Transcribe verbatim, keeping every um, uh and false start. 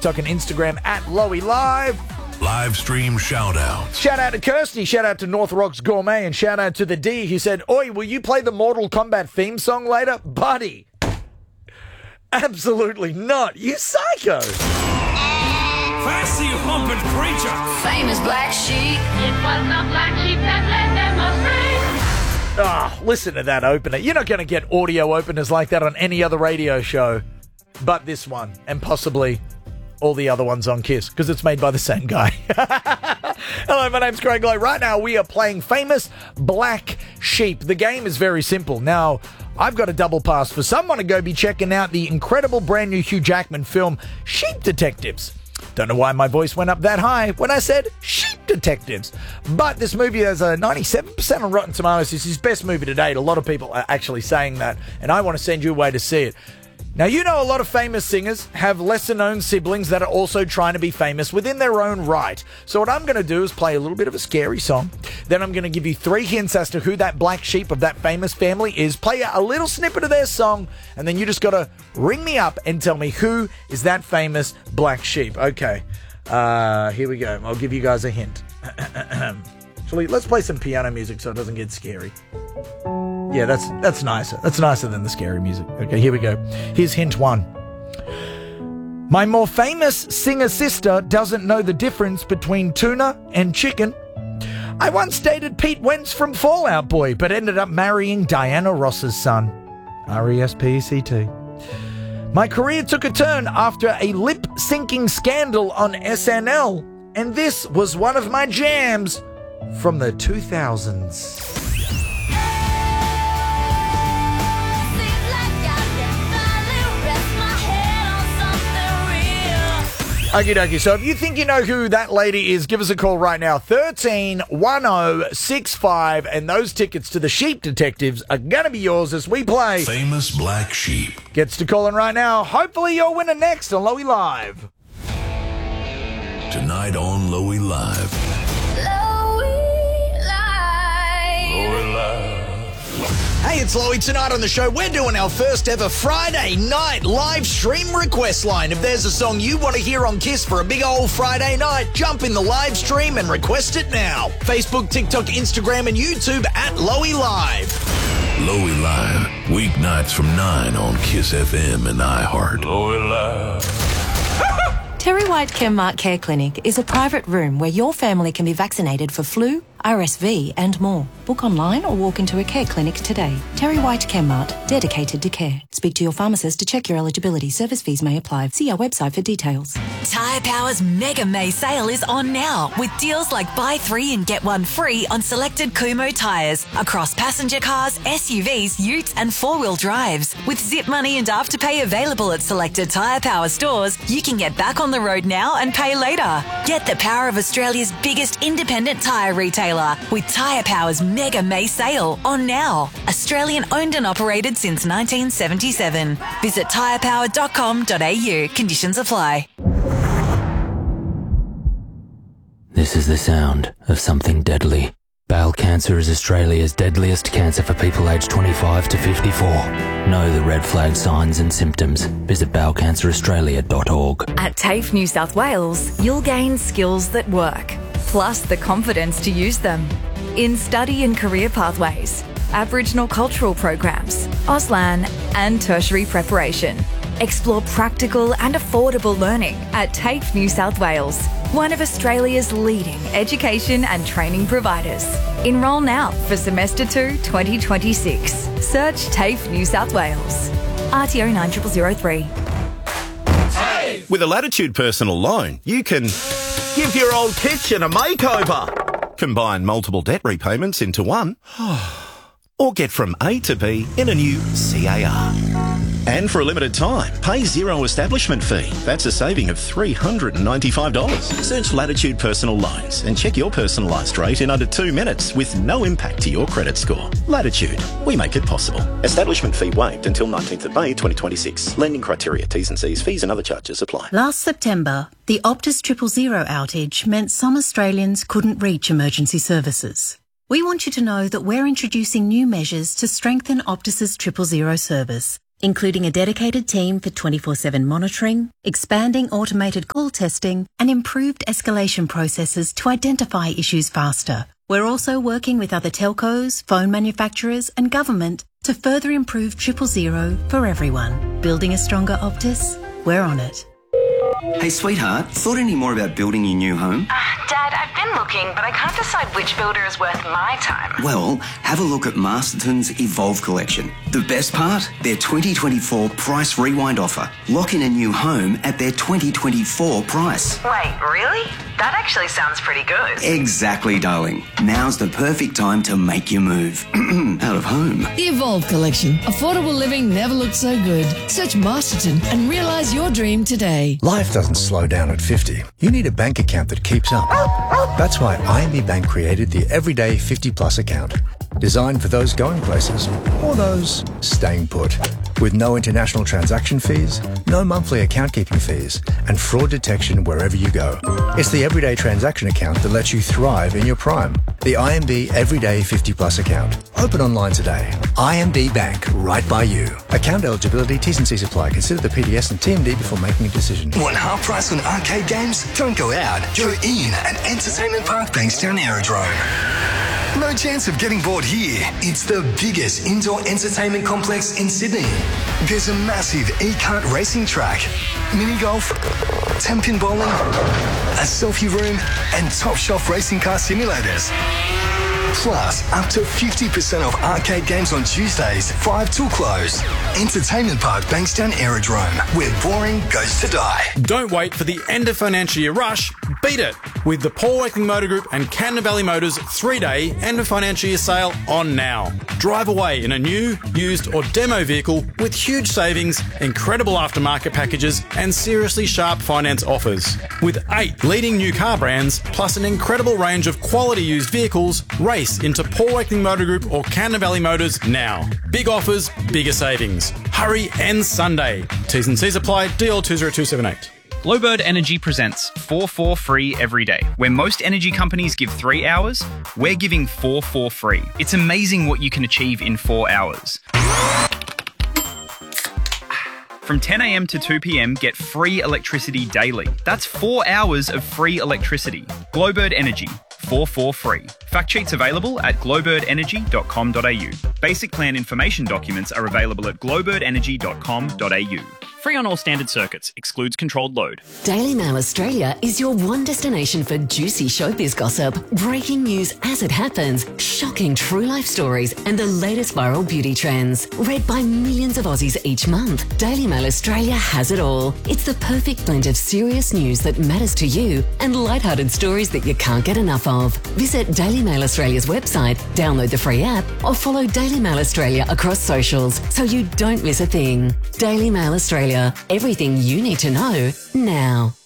TikTok and Instagram at Lowy Live. Live stream shout outs. Shout out to Kirsty, shout out to North Rocks Gourmet, and shout out to the D who said, Oi, will you play the Mortal Kombat theme song later? Buddy, absolutely not. You psycho. Fancy humping creature. Famous black sheep. It was the black sheep that led them astray. Ah, oh, listen to that opener. You're not going to get audio openers like that on any other radio show but this one, and possibly all the other ones on Kiss, because it's made by the same guy. Hello, my name's Craig Lowe. Right now, we are playing Famous Black Sheep. The game is very simple. Now, I've got a double pass for someone to go be checking out the incredible brand new Hugh Jackman film, Sheep Detectives. Don't know why my voice went up that high when I said Sheep Detectives. But this movie has a ninety-seven percent on Rotten Tomatoes. It's his best movie to date. A lot of people are actually saying that, and I want to send you away to see it. Now, you know a lot of famous singers have lesser-known siblings that are also trying to be famous within their own right. So what I'm going to do is play a little bit of a scary song. Then I'm going to give you three hints as to who that black sheep of that famous family is. Play a little snippet of their song, and then you just got to ring me up and tell me who is that famous black sheep. Okay, uh, here we go. I'll give you guys a hint. Actually, let's play some piano music so it doesn't get scary. Yeah, that's that's nicer. That's nicer than the scary music. Okay, here we go. Here's hint one. My more famous singer sister doesn't know the difference between tuna and chicken. I once dated Pete Wentz from Fall Out Boy, but ended up marrying Diana Ross's son. R E S P E C T. My career took a turn after a lip-syncing scandal on S N L, and this was one of my jams from the two thousands. Okie dokie. So if you think you know who that lady is, give us a call right now. thirteen one oh six five. And those tickets to the Sheep Detectives are going to be yours as we play Famous Black Sheep. Gets to calling right now. Hopefully you're winning next on Lowy Live. Tonight on Lowy Live. Lowy Live. Lowy Live. Hey, it's Lowy. Tonight on the show, we're doing our first ever Friday night live stream request line. If there's a song you want to hear on Kiss for a big old Friday night, jump in the live stream and request it now. Facebook, TikTok, Instagram, and YouTube at Lowy Live. Lowy Live. Weeknights from nine on Kiss F M and iHeart. Lowy Live. Terry White Chemmart Care Clinic is a private room where your family can be vaccinated for flu, R S V and more. Book online or walk into a care clinic today. Terry White Chemmart, dedicated to care. Speak to your pharmacist to check your eligibility. Service fees may apply. See our website for details. Tyre Power's Mega May sale is on now with deals like buy three and get one free on selected Kumo tyres across passenger cars, S U Vs, utes and four-wheel drives. With zip money and afterpay available at selected Tyre Power stores, you can get back on the road now and pay later. Get the power of Australia's biggest independent tyre retailer with Tyre Power's Mega May sale on now. Australian owned and operated since nineteen seventy-seven. Visit tyre power dot com dot a u. Conditions apply. This is the sound of something deadly. Bowel cancer is Australia's deadliest cancer for people aged twenty-five to fifty-four. Know the red flag signs and symptoms. Visit bowel cancer australia dot org. At TAFE New South Wales, you'll gain skills that work, plus the confidence to use them. In study and career pathways, Aboriginal cultural programs, Auslan and tertiary preparation. Explore practical and affordable learning at TAFE New South Wales, one of Australia's leading education and training providers. Enrol now for Semester two twenty twenty-six. Search TAFE New South Wales. R T O nine zero zero zero three. With a Latitude personal loan, you can give your old kitchen a makeover, combine multiple debt repayments into one, or get from A to B in a new C A R. And for a limited time, pay zero establishment fee. That's a saving of three hundred ninety-five dollars. Search Latitude Personal Loans and check your personalised rate in under two minutes with no impact to your credit score. Latitude, we make it possible. Establishment fee waived until nineteenth of May twenty twenty-six. Lending criteria, T's and C's, fees and other charges apply. Last September, the Optus Triple Zero outage meant some Australians couldn't reach emergency services. We want you to know that we're introducing new measures to strengthen Optus's Triple Zero service, including a dedicated team for twenty-four seven monitoring, expanding automated call testing and improved escalation processes to identify issues faster. We're also working with other telcos, phone manufacturers and government to further improve triple zero for everyone. Building a stronger Optus? We're on it. Hey, sweetheart, thought any more about building your new home? Uh, Dad, I've been looking, but I can't decide which builder is worth my time. Well, have a look at Masterton's Evolve collection. The best part? Their twenty twenty-four price rewind offer. Lock in a new home at their twenty twenty-four price. Wait, really? That actually sounds pretty good. Exactly, darling. Now's the perfect time to make your move. Out of home. The Evolve collection. Affordable living never looked so good. Search Masterton and realise your dream today. Life doesn't slow down at fifty. You need a bank account that keeps up. That's why I M B Bank created the Everyday fifty Plus account. Designed for those going places or those staying put. With no international transaction fees, no monthly account keeping fees, and fraud detection wherever you go. It's the everyday transaction account that lets you thrive in your prime. The I M B Everyday fifty Plus account. Open online today. I M B Bank, right by you. Account eligibility, T's and C's apply. Consider the P D S and T M D before making a decision. Want half price on arcade games? Don't go out. Go in at Entertainment Park Bankstown Aerodrome. No chance of getting bored here. It's the biggest indoor entertainment complex in Sydney. There's a massive e-kart racing track, mini golf, ten-pin bowling, a selfie room, and top shelf racing car simulators. Plus, up to fifty percent off arcade games on Tuesdays, five till close. Entertainment Park Bankstown Aerodrome, where boring goes to die. Don't wait for the end of financial year rush. Beat it with the Paul Wakeling Motor Group and Cannon Valley Motors three-day end of financial year sale on now. Drive away in a new, used or demo vehicle with huge savings, incredible aftermarket packages and seriously sharp finance offers. With eight leading new car brands plus an incredible range of quality used vehicles, race into Paul Wakeling Motor Group or Cannon Valley Motors now. Big offers, bigger savings. Hurry, ends Sunday. T's and C's apply. D L two zero two seven eight. Glowbird Energy presents four four free every day. Where most energy companies give three hours, we're giving four four free. It's amazing what you can achieve in four hours. From ten a m to two p m, get free electricity daily. That's four hours of free electricity. Glowbird Energy, four four free. Fact sheets available at glowbird energy dot com dot a u. Basic plan information documents are available at glowbird energy dot com dot a u. Free on all standard circuits. Excludes controlled load. Daily Mail Australia is your one destination for juicy showbiz gossip, breaking news as it happens, shocking true life stories, and the latest viral beauty trends. Read by millions of Aussies each month, Daily Mail Australia has it all. It's the perfect blend of serious news that matters to you and lighthearted stories that you can't get enough of. Visit Daily Mail Australia's website, download the free app, or follow Daily Mail Australia across socials so you don't miss a thing. Daily Mail Australia. Everything you need to know now.